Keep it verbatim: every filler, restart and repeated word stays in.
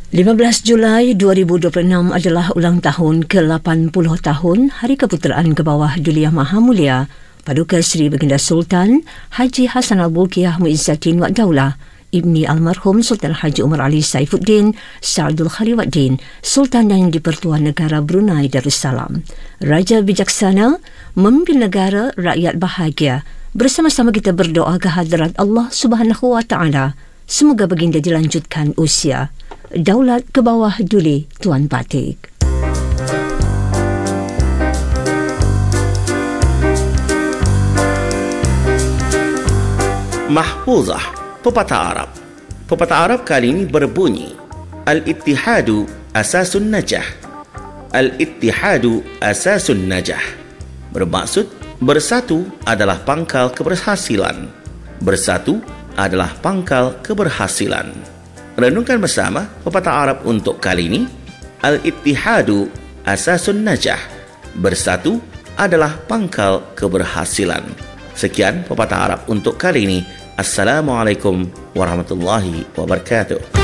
lima belas Julai dua ribu dua puluh enam adalah ulang tahun ke lapan puluh tahun Hari Keputeraan ke bawah Duliyah Maha Mulia Paduka Seri Baginda Sultan Haji Hassan Al-Bolkiah Muizzaddin Wad Daulah Ibni Almarhum Sultan Haji Umar Ali Saifuddin Sa'adul Khaliwaddin, Sultan dan Di-Pertuan Negara Brunei Darussalam. Raja bijaksana, memimpin negara, rakyat bahagia. Bersama-sama kita berdoa ke hadrat Allah Subhanahu Wa Taala. Semoga baginda dilanjutkan usia. Daulat ke bawah Duli Tuan Batik. Mahfuzah, pepatah Arab. Pepatah Arab kali ini berbunyi, Al-Ittihadu Asasun Najah. Al-Ittihadu Asasun Najah bermaksud bersatu adalah pangkal keberhasilan. Bersatu adalah pangkal keberhasilan. Renungkan bersama pepatah Arab untuk kali ini. Al-Ittihadu Asasun Najah. Bersatu adalah pangkal keberhasilan. Sekian pepatah Arab untuk kali ini. Assalamualaikum warahmatullahi wabarakatuh.